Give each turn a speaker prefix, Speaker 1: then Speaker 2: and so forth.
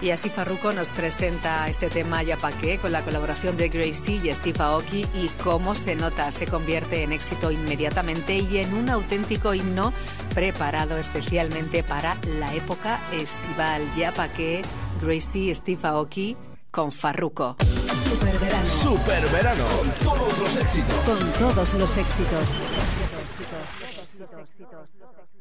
Speaker 1: Y así Farruko nos presenta este tema Ya Pa' Qué con la colaboración de Gracie y Steve Aoki, y cómo se nota, se convierte en éxito inmediatamente y en un auténtico himno preparado especialmente para la época estival. Ya Pa' Qué, Gracie y Steve Aoki con Farruko.
Speaker 2: Superverano.
Speaker 3: Superverano. Con todos los éxitos.
Speaker 2: Con todos los éxitos.